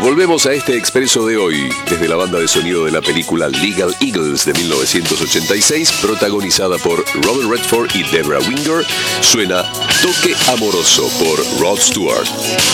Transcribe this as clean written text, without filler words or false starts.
Volvemos a este expreso de hoy, desde la banda de sonido de la película Legal Eagles de 1986, protagonizada por Robert Redford y Debra Winger, suena Toque Amoroso por Rod Stewart.